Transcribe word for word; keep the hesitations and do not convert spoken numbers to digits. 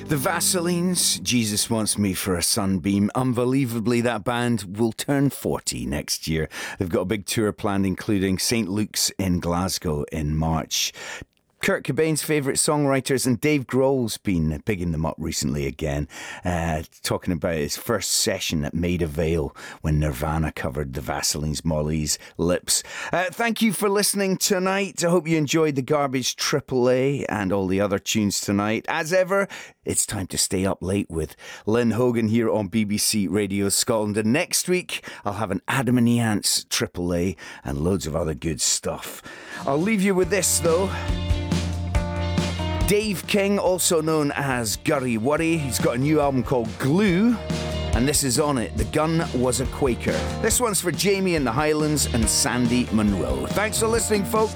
The Vaselines, Jesus Wants Me for a Sunbeam. Unbelievably, that band will turn forty next year. They've got a big tour planned, including Saint Luke's in Glasgow in March. Kurt Cobain's favourite songwriters, and Dave Grohl's been bigging them up recently again, uh, talking about his first session at Maida Vale when Nirvana covered the Vaselines' Molly's Lips. Uh, thank you for listening tonight. I hope you enjoyed the Garbage Triple A and all the other tunes tonight. As ever, it's time to stay up late with Lynn Hogan here on B B C Radio Scotland. And next week, I'll have an Adam and the Ants Triple A and loads of other good stuff. I'll leave you with this, though. Dave King, also known as Gurry Worry, he's got a new album called Glue, and this is on it, The Gun Was a Quaker. This one's for Jamie in the Highlands and Sandy Munro. Thanks for listening, folks.